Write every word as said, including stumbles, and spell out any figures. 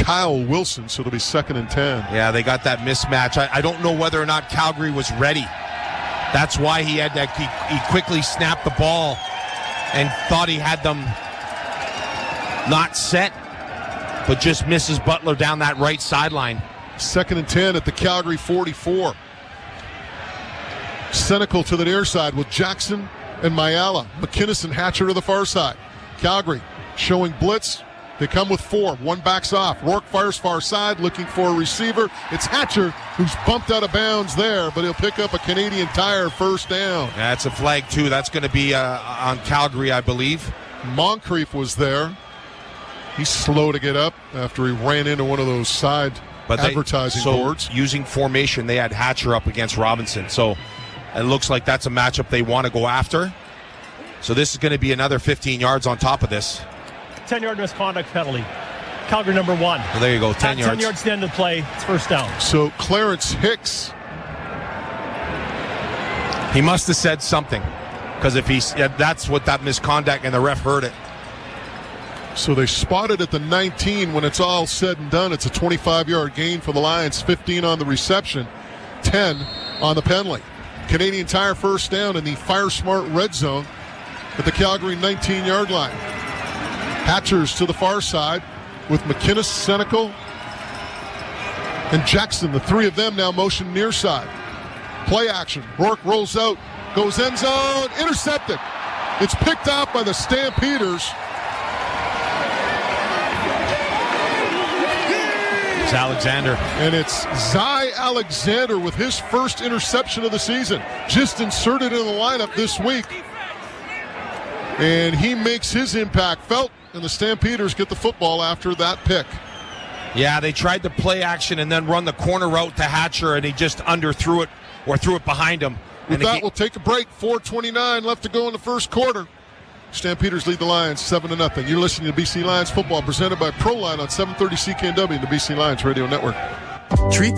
Kyle Wilson, so it'll be second and ten. Yeah, they got that mismatch. I, I don't know whether or not Calgary was ready. That's why he had that. He, he quickly snapped the ball and thought he had them not set, but just misses Butler down that right sideline. Second and ten at the Calgary forty-four. Senecal to the near side with Jackson and Mayala. McKinnis and Hatcher to the far side. Calgary showing blitz. They come with four. One backs off. Rourke fires far side, looking for a receiver. It's Hatcher who's bumped out of bounds there, but he'll pick up a Canadian Tire first down. That's a flag, too. That's going to be uh, on Calgary, I believe. Moncrief was there. He's slow to get up after he ran into one of those side but advertising they, so boards. Using formation, they had Hatcher up against Robinson. So it looks like that's a matchup they want to go after. So this is going to be another fifteen yards on top of this. ten-yard misconduct penalty. Calgary number one. Well, there you go, ten At yards. ten yards to the end of the play. It's first down. So Clarence Hicks. He must have said something. Because if he's, yeah, that's what that misconduct, and the ref heard it. So they spotted at the nineteen. When it's all said and done, it's a twenty-five-yard gain for the Lions. fifteen on the reception, ten on the penalty. Canadian Tire first down in the Fire Smart red zone at the Calgary nineteen-yard line. Hatchers to the far side with McKinnis, Senecal, and Jackson. The three of them now motion near side. Play action. Rourke rolls out, goes end zone, intercepted. It's picked out by the Stampeders. It's Alexander. And it's Zy Alexander with his first interception of the season. Just inserted in the lineup this week. And he makes his impact felt, and the Stampeders get the football after that pick. Yeah, they tried to play action and then run the corner route to Hatcher, and he just underthrew it or threw it behind him. With and that, he, we'll take a break. four twenty-nine left to go in the first quarter. Stampeders lead the Lions seven to nothing. You're listening to B C Lions football presented by Proline on seven thirty C K N W and the B C Lions Radio Network. Treat